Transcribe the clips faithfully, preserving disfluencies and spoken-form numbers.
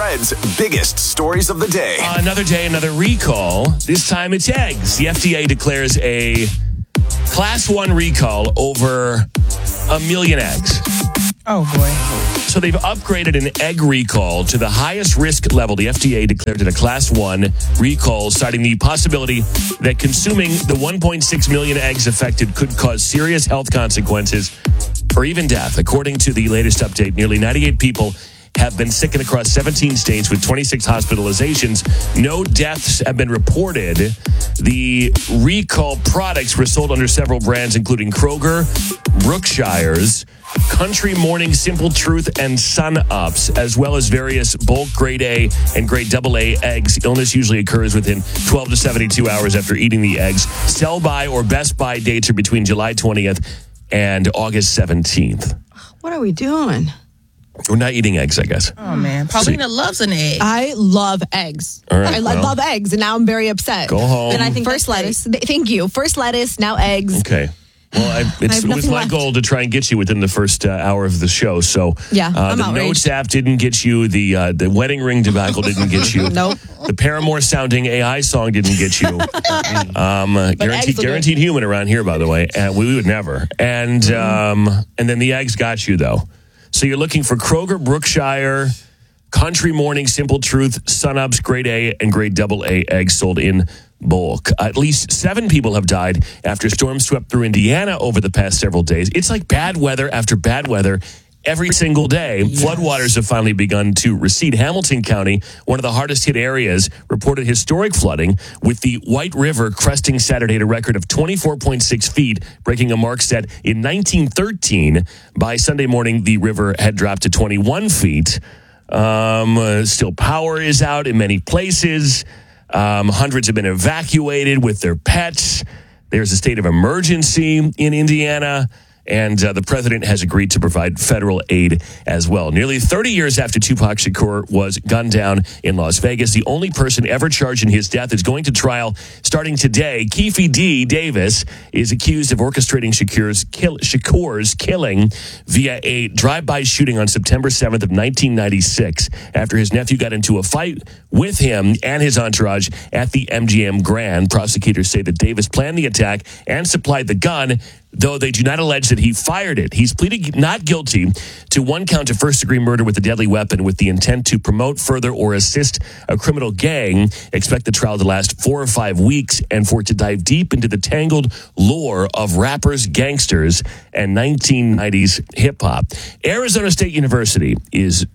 Fred's biggest stories of the day. Uh, another day, another recall. This time it's eggs. The F D A declares a class one recall over a million eggs. Oh, boy. So they've upgraded an egg recall to the highest risk level. The F D A declared it a class one recall, citing the possibility that consuming the one point six million eggs affected could cause serious health consequences or even death. According to the latest update, nearly ninety-eight people have been sickened across seventeen states with twenty-six hospitalizations. No deaths have been reported. The recall products were sold under several brands, including Kroger, Brookshire's, Country Morning, Simple Truth, and Sun Ups, as well as various bulk grade A and grade double A eggs. Illness usually occurs within twelve to seventy-two hours after eating the eggs. Sell by or best by dates are between July twentieth and August seventeenth. What are we doing? We're not eating eggs, I guess. Oh, man. Paulina See. loves an egg. I love eggs. All right, I lo- well. love eggs, and now I'm very upset. Go home. And I think first lettuce. Th- Thank you. First lettuce, now eggs. Okay. Well, I, it's, I have it was nothing my left. goal to try and get you within the first uh, hour of the show. So, Yeah, uh, I'm the outraged. Notes app didn't get you. The uh, the wedding ring debacle didn't get you. Nope. The Paramore sounding A I song didn't get you. um, uh, guaranteed, eggs will do it. guaranteed human around here, by the way. Uh, we, we would never. And Mm-hmm. um, and then the eggs got you though. So you're looking for Kroger, Brookshire, Country Morning, Simple Truth, Sun Ups, grade A and grade double A eggs sold in bulk. At least seven people have died after storms swept through Indiana over the past several days. It's like bad weather after bad weather every single day. Yes. Floodwaters have finally begun to recede. Hamilton County, one of the hardest hit areas, reported historic flooding, with the White River cresting Saturday at a record of twenty-four point six feet, breaking a mark set in nineteen thirteen. By Sunday morning, the river had dropped to twenty-one feet. Um, uh, still power is out in many places. Um, hundreds have been evacuated with their pets. There's a state of emergency in Indiana, and uh, the president has agreed to provide federal aid as well. Nearly thirty years after Tupac Shakur was gunned down in Las Vegas, the only person ever charged in his death is going to trial starting today. Keefe D. Davis is accused of orchestrating Shakur's, kill- Shakur's killing via a drive-by shooting on September seventh of nineteen ninety-six after his nephew got into a fight with him and his entourage at the M G M Grand. Prosecutors say that Davis planned the attack and supplied the gun, though they do not allege that he fired it. He's pleaded not guilty to one count of first-degree murder with a deadly weapon with the intent to promote, further, or assist a criminal gang. Expect the trial to last four or five weeks and for it to dive deep into the tangled lore of rappers, gangsters, and nineteen nineties hip-hop. Arizona State University is...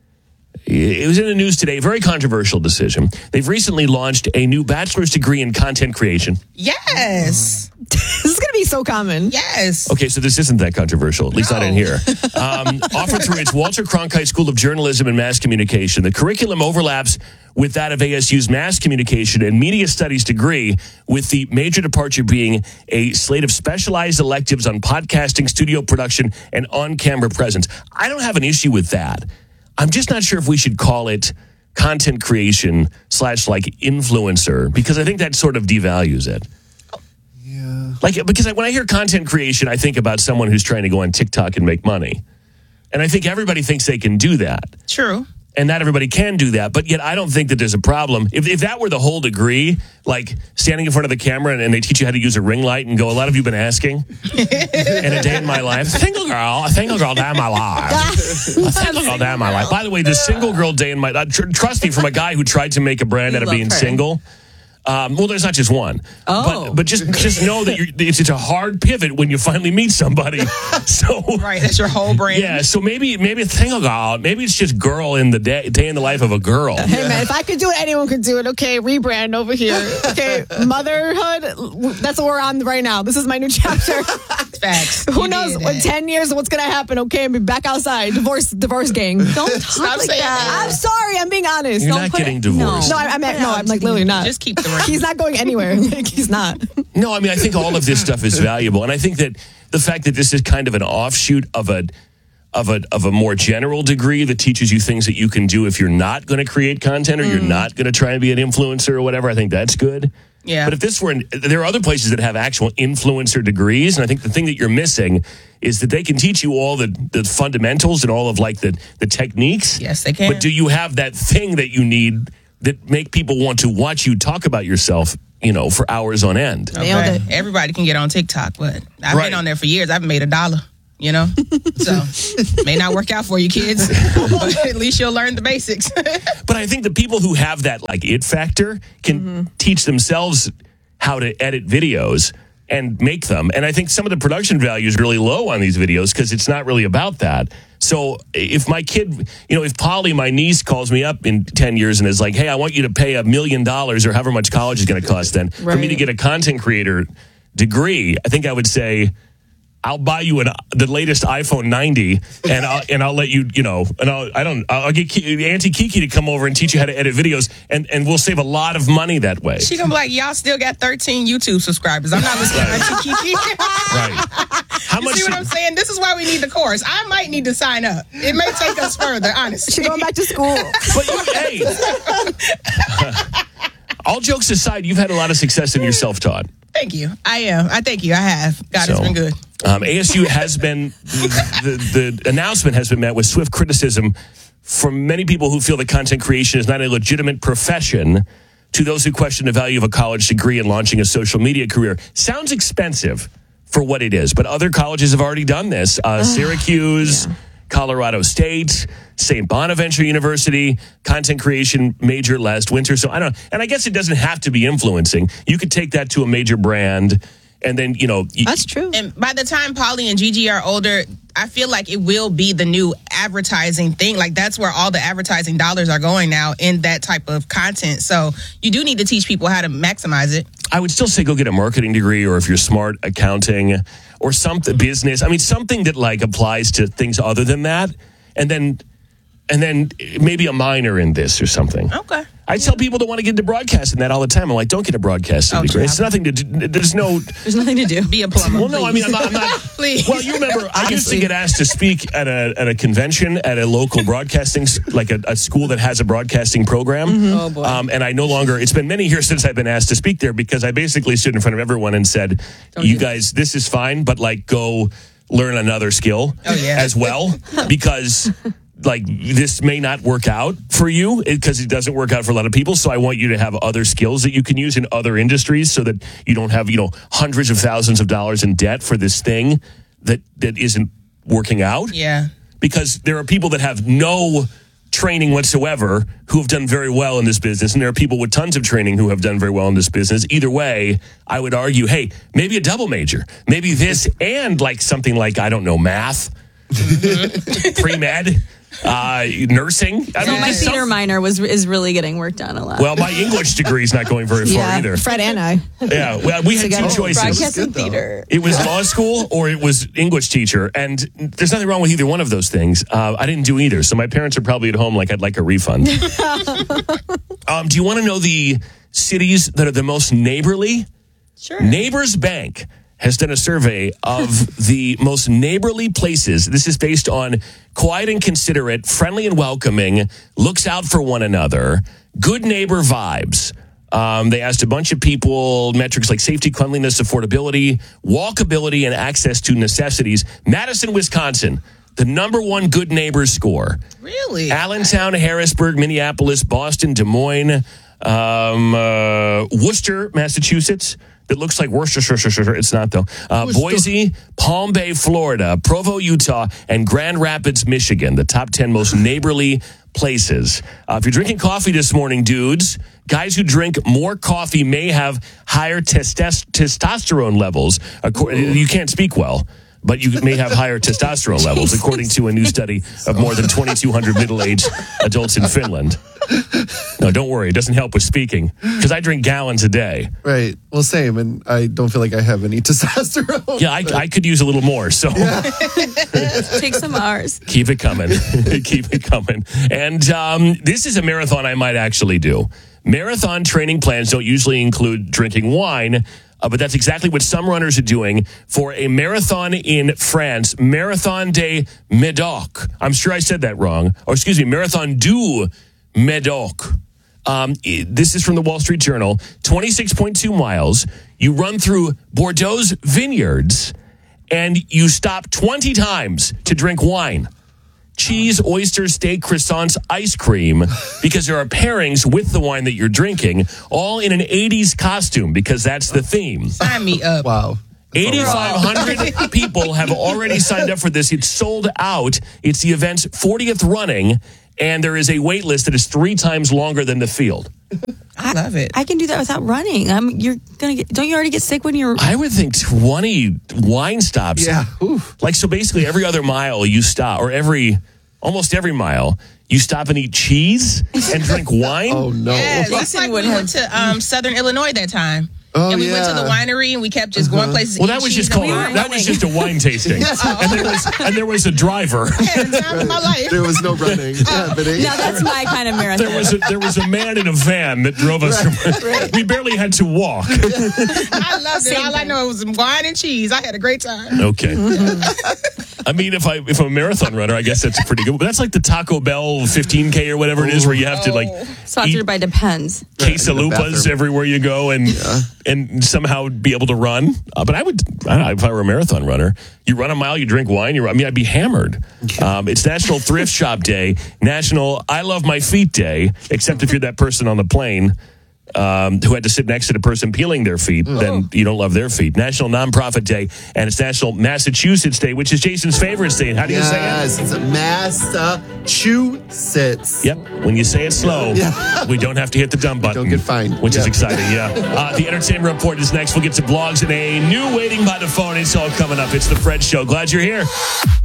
It was in the news today, a very controversial decision. They've recently launched a new bachelor's degree in content creation. Yes. This is going to be so common. Yes. Okay, so this isn't that controversial, at least No. not in here. Um, offered through its Walter Cronkite School of Journalism and Mass Communication, the curriculum overlaps with that of A S U's Mass Communication and Media Studies degree, with the major departure being a slate of specialized electives on podcasting, studio production, and on-camera presence. I don't have an issue with that. I'm just not sure if we should call it content creation slash like influencer, because I think that sort of devalues it. Yeah. Like, because when I hear content creation, I think about someone who's trying to go on TikTok and make money. And I think everybody thinks they can do that. True. And not everybody can do that, but yet I don't think that there's a problem. If if that were the whole degree, like standing in front of the camera and, and they teach you how to use a ring light and go, a lot of you have been asking in a day in my life. Single girl, a single girl day in my life. A single girl day in my life. By the way, the single girl day in my life, tr- trust me, from a guy who tried to make a brand out of love being her. single. Um, well, there's not just one. Oh. But, but just just know that you're, it's, it's a hard pivot when you finally meet somebody. So Right. That's your whole brand. yeah, so maybe maybe it's single girl. Maybe it's just girl in the day, day in the life of a girl. Hey, man, if I could do it, anyone could do it. Okay, rebrand over here. Okay, motherhood, that's what we're on right now. This is my new chapter. Facts. Who You knows did what that. ten years what's going to happen? Okay, I'll be back outside. Divorce divorce gang. Don't talk Stop like saying that. that. I'm sorry, I'm being honest. You're Don't not put getting it- divorced. No, I, I meant, no, I'm like literally not. Just keep the ring. He's not going anywhere. Like, he's not. No, I mean, I think all of this stuff is valuable. And I think that the fact that this is kind of an offshoot of a of a of a more general degree that teaches you things that you can do if you're not going to create content or you're not going to try and be an influencer or whatever, I think that's good. Yeah. But if this were, in, there are other places that have actual influencer degrees, and I think the thing that you're missing is that they can teach you all the, the fundamentals and all of like the, the techniques. Yes, they can. But do you have that thing that you need that make people want to watch you talk about yourself, you know, for hours on end? Nailed Okay. it. Everybody can get on TikTok, but I've Right. been on there for years. I haven't made a dollar, you know? So, may not work out for you kids, but at least you'll learn the basics. But I think the people who have that like it factor can Mm-hmm. teach themselves how to edit videos and make them. And I think some of the production value is really low on these videos because it's not really about that. So if my kid, you know, if Polly, my niece, calls me up in ten years and is like, hey, I want you to pay a million dollars or however much college is going to cost then for me to Right. get a content creator degree, I think I would say, I'll buy you an, the latest iPhone ninety, and I'll and I'll let you, you know, and I'll I don't I'll get Ki- Auntie Kiki to come over and teach you how to edit videos, and and we'll save a lot of money that way. She gonna be like, y'all still got thirteen YouTube subscribers. I'm not listening to Auntie Kiki. Right? How You much? see what I'm saying? This is why we need the course. I might need to sign up. It may take us further, honestly. She's going back to school. But you, hey, all jokes aside, you've had a lot of success in your self-taught. Thank you. I am. I thank you. I have. God has So, been good. Um, A S U has been, the, the announcement has been met with swift criticism from many people who feel that content creation is not a legitimate profession, to those who question the value of a college degree and launching a social media career. Sounds expensive for what it is, but other colleges have already done this. Uh, Syracuse, yeah. Colorado State, Saint Bonaventure University, content creation major last winter. So I don't know. And I guess it doesn't have to be influencing. You could take that to a major brand. And then, you know... You, That's true. And by the time Polly and Gigi are older, I feel like it will be the new advertising thing. Like, that's where all the advertising dollars are going now, in that type of content. So you do need to teach people how to maximize it. I would still say go get a marketing degree, or if you're smart, accounting, or something, business. I mean, something that, like, applies to things other than that. And then... And then maybe a minor in this or something. Okay. I tell people that want to get into broadcasting that all the time. I'm like, don't get a broadcasting Oh, degree. yeah. It's nothing to do. There's no... There's nothing to do. Be a plumber. Well, no, I mean, I'm not... I'm not Please. Well, you remember, I used to Honestly. get asked to speak at a at a convention at a local broadcasting, s- like a, a school that has a broadcasting program. Oh, boy. Um, and I no longer... It's been many years since I've been asked to speak there, because I basically stood in front of everyone and said, you guys, this is fine, but, like, go learn another skill Oh, yeah. as well, because... like, this may not work out for you because it doesn't work out for a lot of people. So I want you to have other skills that you can use in other industries so that you don't have, you know, hundreds of thousands of dollars in debt for this thing that, that isn't working out. Yeah. Because there are people that have no training whatsoever who have done very well in this business. And there are people with tons of training who have done very well in this business. Either way, I would argue, hey, maybe a double major, maybe this and like something like, I don't know, math, pre-med. Uh, nursing. I So mean, my just theater some- minor was is really getting worked on a lot. Well, my English degree is not going very far Yeah, either. Fred and I. Yeah, well, we had two Together. choices. broadcasting theater. It was law school or it was English teacher, and there's nothing wrong with either one of those things. Uh, I didn't do either, so my parents are probably at home like I'd like a refund. um, do you want to know the cities that are the most neighborly? Sure. Neighbors Bank has done a survey of the most neighborly places. This is based on quiet and considerate, friendly and welcoming, looks out for one another, good neighbor vibes. Um, they asked a bunch of people metrics like safety, cleanliness, affordability, walkability, and access to necessities. Madison, Wisconsin, the number one good neighbor score. Really? Allentown, Harrisburg, Minneapolis, Boston, Des Moines, um, uh, Worcester, Massachusetts. It looks like Worcestershire. It's not, though. Uh, Boise, Palm Bay, Florida, Provo, Utah, and Grand Rapids, Michigan, the top ten most neighborly places. Uh, if you're drinking coffee this morning, dudes, guys who drink more coffee may have higher testes- testosterone levels. Acco- you can't speak well, but you may have higher testosterone levels, according to a new study of more than twenty-two hundred middle-aged adults in Finland. No, don't worry. It doesn't help with speaking, because I drink gallons a day. Right. Well, same. And I don't feel like I have any testosterone. Yeah, I, I could use a little more, so Take some hours. keep it coming. Keep it coming. And um, this is a marathon I might actually do. Marathon training plans don't usually include drinking wine, uh, but that's exactly what some runners are doing for a marathon in France, Marathon des Médocs. I'm sure I said that wrong. Or excuse me, Marathon du Médoc. Um, i- this is from the Wall Street Journal. twenty-six point two miles. You run through Bordeaux's vineyards, and you stop twenty times to drink wine. Cheese, oyster, steak, croissants, ice cream, because there are pairings with the wine that you're drinking, all in an eighties costume, because that's the theme. Sign me up. Wow. eighty-five hundred people have already signed up for this. It's sold out. It's the event's fortieth running, and there is a wait list that is three times longer than the field. I love it. I can do that without running. I'm. You're gonna get. Don't you already get sick when you're? I would think twenty wine stops. Yeah. Oof. Like, so basically every other mile you stop, or every, almost every mile, you stop and eat cheese and drink wine. Oh, no. Yeah, it looks Jason like we would went to um, Southern Illinois that time. Oh, and we went to the yeah. winery and we kept just going places. Well, to that eat was cheese just and called, we weren't that was running. just a wine tasting. and, there was, and there was a driver. I had the time of my life. There was no running happening. Now that's my kind of marathon. There was a there was a man in a van that drove us. From, we barely had to walk. I loved it. Same All I thing. know was wine and cheese. I had a great time. Okay. I mean, if I if I'm a marathon runner, I guess that's a pretty good. But that's like the Taco Bell fifteen K or whatever it is, where you have to like Sponsored eat by Depends. quesalupas bathroom. everywhere you go, and and somehow be able to run. Uh, but I would, I don't know, if I were a marathon runner, you run a mile, you drink wine. You, I mean, I'd be hammered. Um, it's National Thrift Shop Day, National I Love My Feet Day. Except if you're that person on the plane um, who had to sit next to the person peeling their feet, then you don't love their feet. National Nonprofit Day, and it's National Massachusetts Day, which is Jason's favorite state. How do you say it? Yes, it's a Massachusetts. Yep. When you say it slow, we don't have to hit the dump button. Don't get fined. Which is Yeah. exciting, yeah. Uh, the Entertainment Report is next. We'll get to blogs and a new waiting by the phone. It's all coming up. It's The Fred Show. Glad you're here.